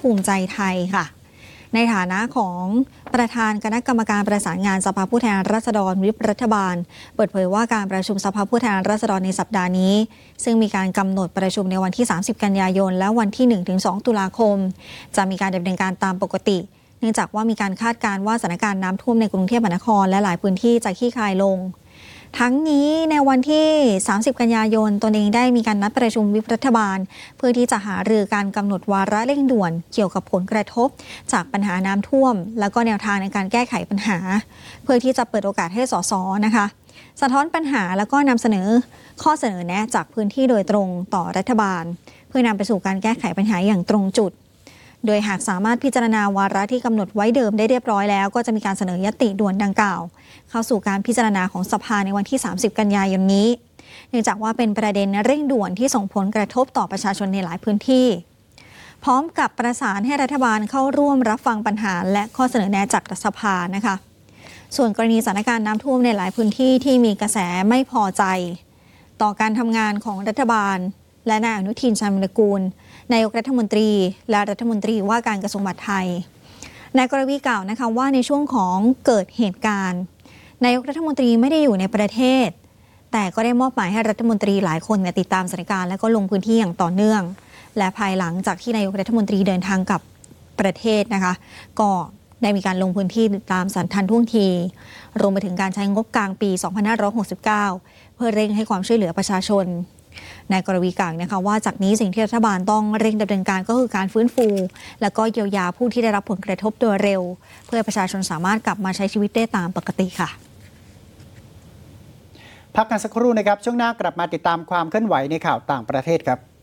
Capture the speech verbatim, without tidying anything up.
ภูมิใจไทยค่ะในฐานะของประธานคณะกรรมการประสานงานสภาผู้แทนราษฎรวิปรัฐบาลเปิดเผยว่าการประชุมสภาผู้แทนราษฎรในสัปดาห์นี้ซึ่งมีการกำหนดประชุมในวันที่สามสิบกันยายนและวันที่ หนึ่งถึงสอง ตุลาคมจะมีการดำเนินการตามปกติเนื่องจากว่ามีการคาดการณ์ว่าสถานการณ์น้ำท่วมในกรุงเทพมหานครและหลายพื้นที่จะคลี่คลายลงทั้งนี้ในวันที่สามสิบกันยายนตนเองได้มีการนัดประชุมวิปรัฐบาลเพื่อที่จะหารือการกำหนดวาระเร่งด่วนเกี่ยวกับผลกระทบจากปัญหาน้ำท่วมแล้วก็แนวทางในการแก้ไขปัญหาเพื่อที่จะเปิดโอกาสให้สสนะคะสะท้อนปัญหาแล้วก็นำเสนอข้อเสนอแนะจากพื้นที่โดยตรงต่อรัฐบาลเพื่อนำไปสู่การแก้ไขปัญหาอย่างตรงจุดโดยหากสามารถพิจารณาวาระที่กำหนดไว้เดิมได้เรียบร้อยแล้วก็จะมีการเสนอยติด่วนดังกล่าวเข้าสู่การพิจารณาของสภาในวันที่สามสิบกันยายนนี้เนื่องจากว่าเป็นประเด็นเร่งด่วนที่ส่งผลกระทบต่อประชาชนในหลายพื้นที่พร้อมกับประสานให้รัฐบาลเข้าร่วมรับฟังปัญหาและข้อเสนอแนะจากสภานะคะส่วนกรณีสถานการณ์น้ำท่วมในหลายพื้นที่ที่มีกระแสไม่พอใจต่อการทำงานของรัฐบาลและนายอนุทินชาญวิรากูลนายกรัฐมนตรีและรัฐมนตรีว่าการกระทรวงมหาดไทยนายกรวีกล่าวนะคะว่าในช่วงของเกิดเหตุการณ์นายกรัฐมนตรีไม่ได้อยู่ในประเทศแต่ก็ได้มอบหมายให้รัฐมนตรีหลายคนติดตามสถานการณ์และก็ลงพื้นที่อย่างต่อเนื่องและภายหลังจากที่นายกรัฐมนตรีเดินทางกลับประเทศนะคะก็ได้มีการลงพื้นที่ติดตามสถานการณ์ท่วงทีรวมไปถึงการใช้งบกลางปีสองพันห้าร้อยหกสิบเก้าเพื่อเร่งให้ความช่วยเหลือประชาชนนายกรวีกล่าวนะคะว่าจากนี้สิ่งที่รัฐบาลต้องเร่งดำเนินการก็คือการฟื้นฟูและก็เยียวยาผู้ที่ได้รับผลกระทบโดยเร็วเพื่อประชาชนสามารถกลับมาใช้ชีวิตได้ตามปกติค่ะพักกันสักครู่นะครับช่วงหน้ากลับมาติดตามความเคลื่อนไหวในข่าวต่างประเทศครับ